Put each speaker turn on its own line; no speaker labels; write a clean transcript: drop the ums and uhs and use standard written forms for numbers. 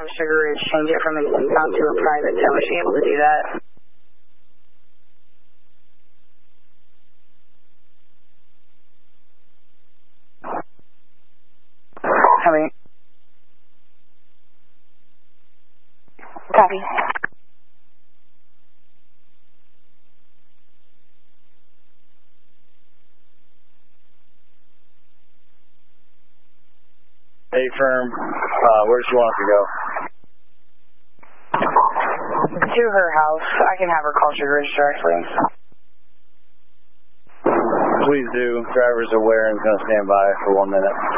Sugar Ridge, change it from an inbound to a private, so was she able to do that? Copy.
Hey, firm. Where does she want us to go?
To her house. I can have her call Sugar Ridge directly.
Please do. Driver's aware and is going to stand by for 1 minute.